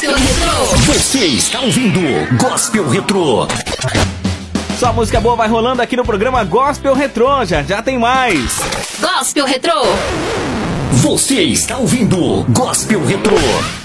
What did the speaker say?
Gospel Retrô. Você está ouvindo Gospel Retrô. Só música boa vai rolando aqui no programa Gospel Retrô. Já tem mais. Gospel Retrô. Você está ouvindo Gospel Retrô.